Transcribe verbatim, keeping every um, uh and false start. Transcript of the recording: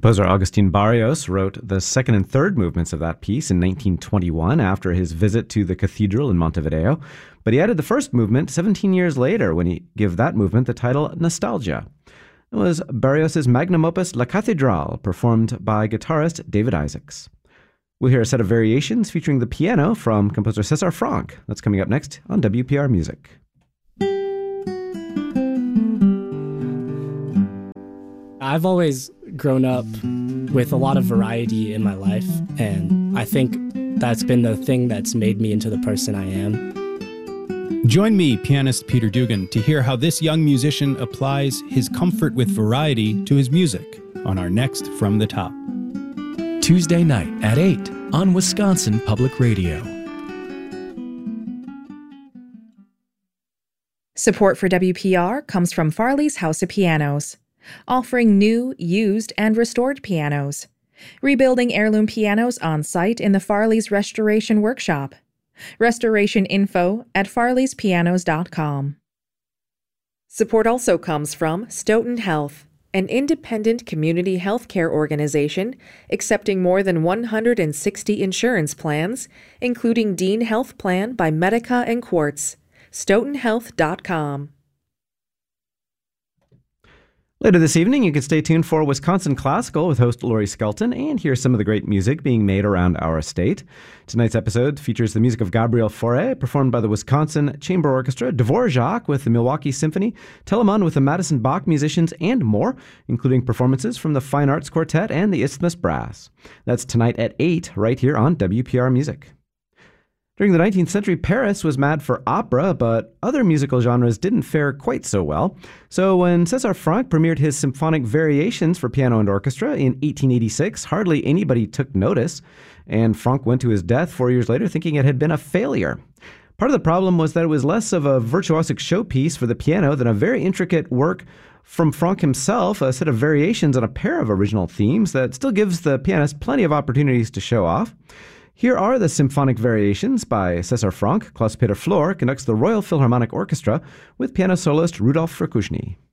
Composer Agustin Barrios wrote the second and third movements of that piece in nineteen twenty-one after his visit to the cathedral in Montevideo, but he added the first movement seventeen years later when he gave that movement the title Nostalgia. It was Barrios' magnum opus La Cathédrale, performed by guitarist David Isaacs. We'll hear a set of variations featuring the piano from composer César Franck. That's coming up next on W P R Music. I've always grown up with a lot of variety in my life, and I think that's been the thing that's made me into the person I am. Join me, pianist Peter Dugan, to hear how this young musician applies his comfort with variety to his music on our next From the Top. Tuesday night at eight on Wisconsin Public Radio. Support for W P R comes from Farley's House of Pianos, offering new, used, and restored pianos. Rebuilding heirloom pianos on site in the Farley's Restoration Workshop. Restoration info at farleys pianos dot com. Support also comes from Stoughton Health, an independent community healthcare organization accepting more than one hundred sixty insurance plans, including Dean Health Plan by Medica and Quartz. stoughton health dot com. Later this evening, you can stay tuned for Wisconsin Classical with host Lori Skelton and hear some of the great music being made around our state. Tonight's episode features the music of Gabriel Fauré, performed by the Wisconsin Chamber Orchestra, Dvorak with the Milwaukee Symphony, Telemann with the Madison Bach musicians, and more, including performances from the Fine Arts Quartet and the Isthmus Brass. That's tonight at eight, right here on W P R Music. During the nineteenth century, Paris was mad for opera, but other musical genres didn't fare quite so well. So when César Franck premiered his symphonic variations for piano and orchestra in eighteen eighty-six, hardly anybody took notice, and Franck went to his death four years later thinking it had been a failure. Part of the problem was that it was less of a virtuosic showpiece for the piano than a very intricate work from Franck himself, a set of variations on a pair of original themes that still gives the pianist plenty of opportunities to show off. Here are the symphonic variations by César Franck. Klaus-Peter Flor conducts the Royal Philharmonic Orchestra with piano soloist Rudolf Fracushny.